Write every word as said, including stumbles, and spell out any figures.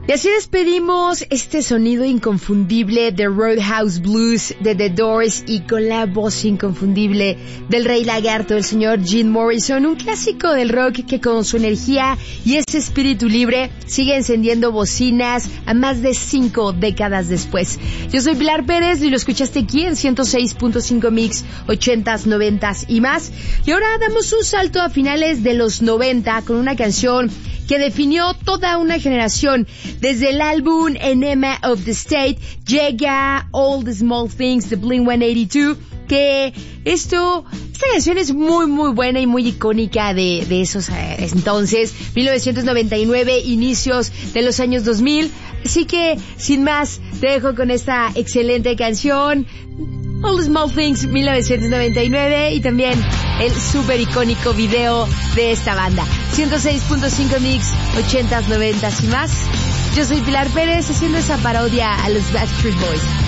Y así despedimos este sonido inconfundible de Roadhouse Blues de The Doors y con la voz inconfundible del Rey Lagarto, el señor Jim Morrison, un clásico del rock que con su energía y ese espíritu libre sigue encendiendo bocinas a más de cinco décadas después. Yo soy Pilar Pérez y lo escuchaste aquí en ciento seis punto cinco Mix, ochentas, noventas y más. Y ahora damos un salto a finales de los noventa con una canción que definió toda una generación. Desde el álbum Enema of the State llega All the Small Things de Blink ciento ochenta y dos, que esto, esta canción es muy muy buena y muy icónica de, de esos eh, entonces, mil novecientos noventa y nueve, inicios de los años dos mil. Así que, sin más, te dejo con esta excelente canción, All the Small Things, mil novecientos noventa y nueve, y también el súper icónico video de esta banda. ciento seis punto cinco Mix, ochentas, noventas y más. Yo soy Pilar Pérez haciendo esa parodia a los Backstreet Boys.